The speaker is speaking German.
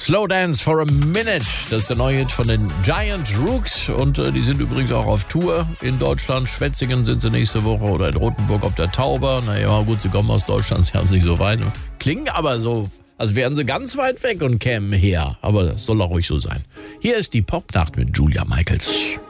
Slow Dance for a Minute. Das ist der neue Hit von den Giant Rooks. Und die sind übrigens auch auf Tour in Deutschland. Schwetzingen sind sie nächste Woche oder in Rothenburg auf der Tauber. Naja, gut, sie kommen aus Deutschland, sie haben es nicht so weit. Klingen aber so, als wären sie ganz weit weg und kämen her. Aber das soll auch ruhig so sein. Hier ist die Popnacht mit Julia Michaels.